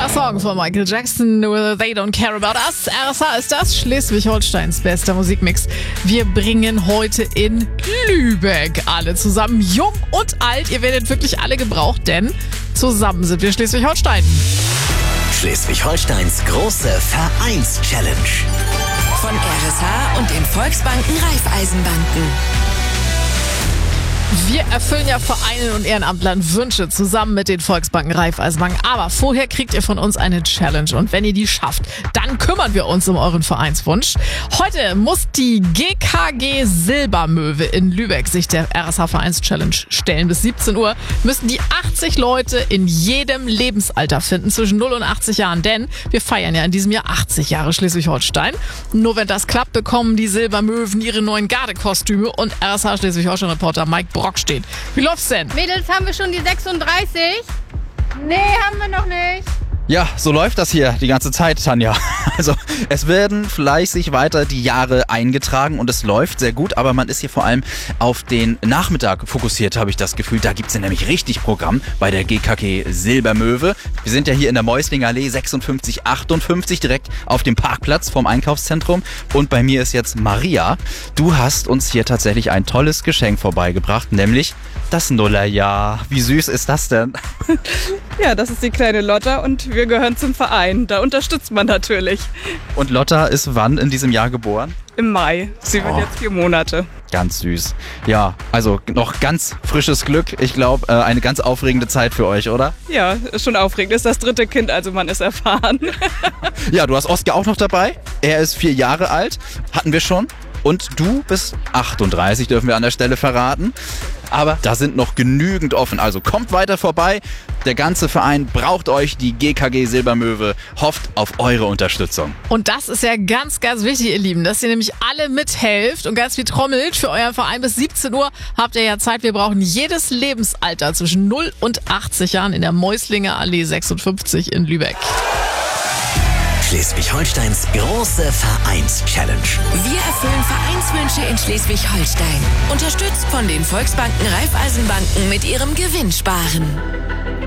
Song von Michael Jackson, They Don't Care About Us. RSH ist das Schleswig-Holsteins bester Musikmix. Wir bringen heute in Lübeck alle zusammen, jung und alt. Ihr werdet wirklich alle gebraucht, denn zusammen sind wir Schleswig-Holstein. Schleswig-Holsteins große Vereins-Challenge. Von RSH und den Volksbanken Raiffeisenbanken. Wir erfüllen ja Vereinen und Ehrenamtlern Wünsche zusammen mit den Volksbanken Raiffeisenbanken. Aber vorher kriegt ihr von uns eine Challenge. Und wenn ihr die schafft, dann kümmern wir uns um euren Vereinswunsch. Heute muss die GKG Silbermöwe in Lübeck sich der RSH Vereins-Challenge stellen. Bis 17 Uhr müssen die 80 Leute in jedem Lebensalter finden, zwischen 0 und 80 Jahren. Denn wir feiern ja in diesem Jahr 80 Jahre Schleswig-Holstein. Nur wenn das klappt, bekommen die Silbermöwen ihre neuen Gardekostüme. Und RSH Schleswig-Holstein-Reporter Mike Brock steht. Wie läuft's denn? Mädels, haben wir schon die 36? Nee, haben wir noch nicht. Ja, so läuft das hier die ganze Zeit, Tanja. Also es werden fleißig weiter die Jahre eingetragen und es läuft sehr gut, aber man ist hier vor allem auf den Nachmittag fokussiert, habe ich das Gefühl. Da gibt's ja nämlich richtig Programm bei der GKG Silbermöwe. Wir sind ja hier in der Meuslinger Allee 5658, direkt auf dem Parkplatz vom Einkaufszentrum. Und bei mir ist jetzt Maria. Du hast uns hier tatsächlich ein tolles Geschenk vorbeigebracht, nämlich das Nullerjahr. Wie süß ist das denn? Ja, das ist die kleine Lotta und wir gehören zum Verein. Da unterstützt man natürlich. Und Lotta ist wann in diesem Jahr geboren? Im Mai. Sie wird jetzt 4 Monate. Ganz süß. Ja, also noch ganz frisches Glück. Ich glaube, eine ganz aufregende Zeit für euch, oder? Ja, ist schon aufregend. Ist das 3. Kind, also man ist erfahren. Ja, du hast Oskar auch noch dabei. Er ist 4 Jahre alt. Hatten wir schon. Und du bist 38, dürfen wir an der Stelle verraten. Aber da sind noch genügend offen. Also kommt weiter vorbei. Der ganze Verein braucht euch. Die GKG Silbermöwe hofft auf eure Unterstützung. Und das ist ja ganz, ganz wichtig, ihr Lieben, dass ihr nämlich alle mithelft und ganz viel trommelt für euren Verein. Bis 17 Uhr habt ihr ja Zeit. Wir brauchen jedes Lebensalter zwischen 0 und 80 Jahren in der Meuslinger Allee 56 in Lübeck. Schleswig-Holsteins große Vereins-Challenge. Wir erfüllen Vereinswünsche in Schleswig-Holstein. Unterstützt von den Volksbanken Raiffeisenbanken mit ihrem Gewinnsparen.